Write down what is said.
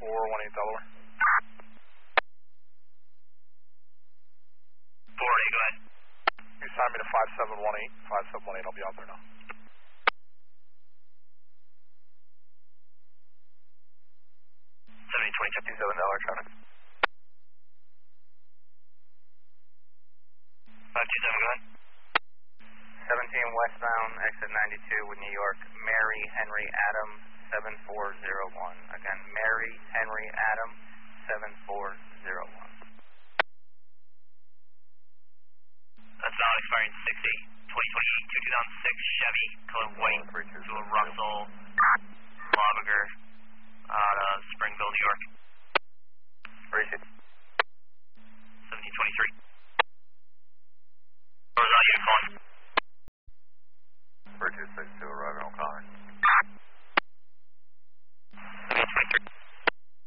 Delaware. 4-8, go ahead. You assign me to 5718. 5718, I'll be out there now. 7020, $57 traffic. 527, go ahead. 17 westbound, exit 92 with New York, Mary Henry Adam 7401. Again, Mary Henry Adam 7401. That's now expiring 6/8/2028, 2006 Chevy, color white, to a Russell, Lavager.